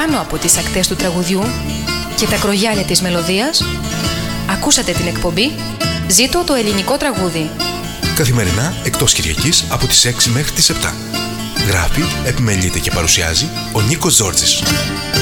πάνω από τις ακτές του τραγουδιού και τα κρογιάλια της μελωδίας, ακούσατε την εκπομπή «Ζήτω το ελληνικό τραγούδι». Καθημερινά εκτός Κυριακής από τις 6 μέχρι τις 7. Γράφει, επιμελείται και παρουσιάζει ο Νίκος Ζόρτζης.